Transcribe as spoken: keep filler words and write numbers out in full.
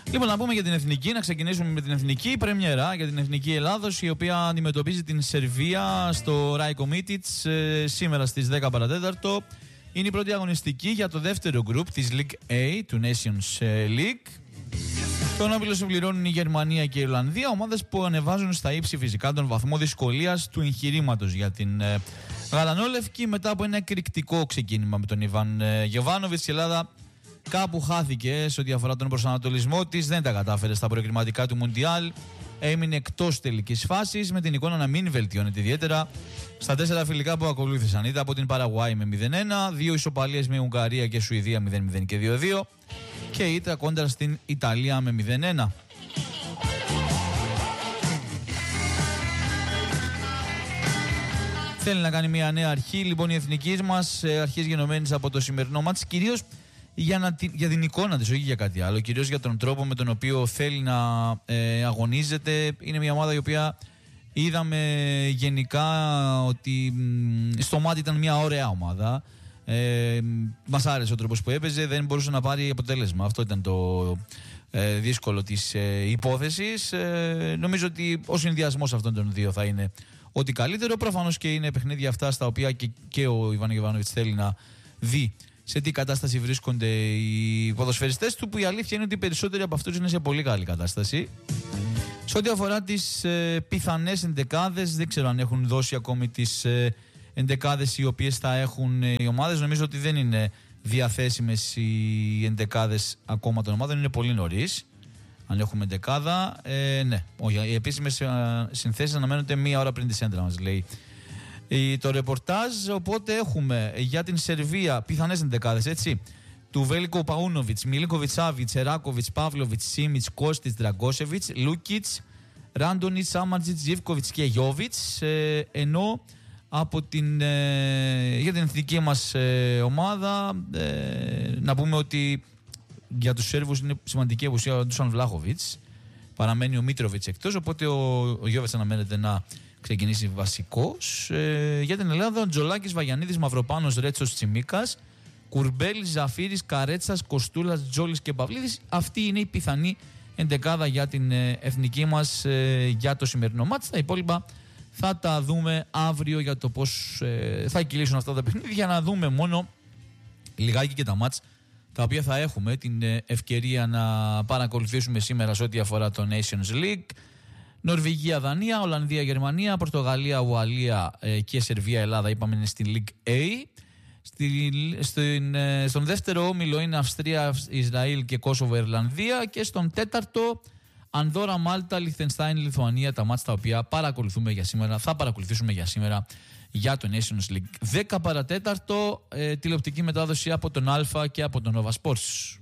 Λοιπόν, να πούμε για την εθνική, να ξεκινήσουμε με την εθνική πρεμιέρα για την εθνική Ελλάδος, η οποία αντιμετωπίζει την Σερβία στο Ράικο Μίτιτς ε, σήμερα στις δέκα παρατέταρτο. Είναι η πρώτη αγωνιστική για το δεύτερο γκρουπ της League A, του Nations League. Τον όμιλο συμπληρώνουν η Γερμανία και η Ιρλανδία, ομάδες που ανεβάζουν στα ύψη φυσικά τον βαθμό δυσκολίας του εγχειρήματος για την ε, γαλανόλευκη. Μετά από ένα εκρηκτικό ξεκίνημα με τον Ιβάν ε, Γιοβάνοβιτς, η Ελλάδα κάπου χάθηκε σε ό,τι αφορά τον προσανατολισμό της, δεν τα κατάφερε στα προκριματικά του Μουντιάλ. Έμεινε εκτός τελικής φάσης, με την εικόνα να μην βελτιώνεται ιδιαίτερα στα τέσσερα φιλικά που ακολούθησαν. Είτε από την Παραγουάη με μηδέν ένα, δύο ισοπαλίες με Ουγγαρία και Σουηδία μηδέν μηδέν και δύο δύο και ήττα κόντρα στην Ιταλία με μηδέν ένα. Θέλει να κάνει μια νέα αρχή λοιπόν η εθνική μας, αρχής γενομένης από το σημερινό μάτς, κυρίως για, να, για την εικόνα της, όχι για κάτι άλλο, κυρίως για τον τρόπο με τον οποίο θέλει να ε, αγωνίζεται. Είναι μια ομάδα η οποία είδαμε γενικά ότι μ, στο μάτι ήταν μια ωραία ομάδα. Ε, μας άρεσε ο τρόπος που έπαιζε, δεν μπορούσε να πάρει αποτέλεσμα. Αυτό ήταν το ε, δύσκολο της ε, υπόθεσης. Ε, νομίζω ότι ο συνδυασμός αυτών των δύο θα είναι ό,τι καλύτερο. Προφανώς και είναι παιχνίδια αυτά στα οποία και, και ο Ιβάν Γιοβάνοβιτς θέλει να δει σε τι κατάσταση βρίσκονται οι ποδοσφαιριστές του, που η αλήθεια είναι ότι οι περισσότεροι από αυτούς είναι σε πολύ καλή κατάσταση. Σε ό,τι αφορά τις ε, πιθανές εντεκάδες, δεν ξέρω αν έχουν δώσει ακόμη τις ε, εντεκάδες οι οποίες θα έχουν ε, οι ομάδες. Νομίζω ότι δεν είναι διαθέσιμες οι εντεκάδες ακόμα των ομάδων, είναι πολύ νωρίς. Αν έχουμε εντεκάδα, ε, ναι. Οι επίσημες συνθέσεις αναμένονται μία ώρα πριν τη σέντρα, μας λέει το ρεπορτάζ. Οπότε έχουμε για την Σερβία πιθανές εντεκάδες, έτσι. Του Βέλικο Παούνοβιτς, Μιλίνκοβιτς Σάβιτς, Εράκοβιτς, Παύλοβιτς, Σίμιτς, Κώστιτς, Δραγκόσεβιτς, Λούκιτς, Ράντονιτς, Σάμαντζιτς, Ζίβκοβιτς και Γιόβιτς. Ε, ενώ από την, ε, για την εθνική μας ε, ομάδα ε, να πούμε ότι για τους Σέρβους είναι σημαντική απουσία ο Ντούσαν Βλάχοβιτς. Παραμένει ο Μίτροβιτς εκτός, οπότε ο, ο Γιόβιτς αναμένεται να ξεκινήσει βασικός. Ε, για την Ελλάδα, ο Τζολάκης, Βαγιανίδης, Μαυροπάνος, Ρέτσος, Τσιμίκας, Κουρμπέλης, Ζαφύρης, Καρέτσας, Κοστούλας, Τζόλης και Παυλίδης. Αυτή είναι η πιθανή εντεκάδα για την ε, εθνική μας ε, για το σημερινό μάτς. Τα υπόλοιπα θα τα δούμε αύριο για το πώς ε, θα κυλήσουν αυτά τα παιχνίδια, για να δούμε μόνο λιγάκι και τα μάτς τα οποία θα έχουμε την ε, ευκαιρία να παρακολουθήσουμε σήμερα σε ό,τι αφορά το Nations League. Νορβηγία, Δανία, Ολλανδία, Γερμανία, Πορτογαλία, Ουαλία ε, και Σερβία, Ελλάδα, είπαμε είναι στη League A. Στη, στην, ε, στον δεύτερο όμιλο είναι Αυστρία, Ισραήλ και Κόσοβο, Ιρλανδία, και στον τέταρτο Ανδόρα, Μάλτα, Λιχτενστάιν, Λιθουανία, τα μάτς τα οποία παρακολουθούμε για σήμερα, θα παρακολουθήσουμε για σήμερα για το Nations League. δέκα παρατέταρτο, ε, τηλεοπτική μετάδοση από τον Αλφα και από τον Nova Sports.